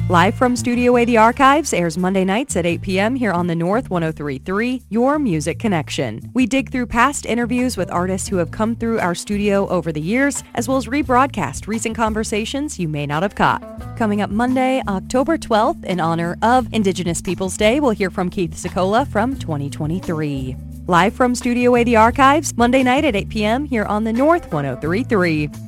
Live from Studio A, The Archives airs Monday nights at 8 p.m. here on the North 103.3, Your Music Connection. We dig through past interviews with artists who have come through our studio over the years, as well as rebroadcast recent conversations you may not have caught. Coming up Monday, October 12th, in honor of Indigenous Peoples Day, we'll hear from Keith Secola from 2023. Live from Studio A, The Archives, Monday night at 8 p.m. here on the North 103.3.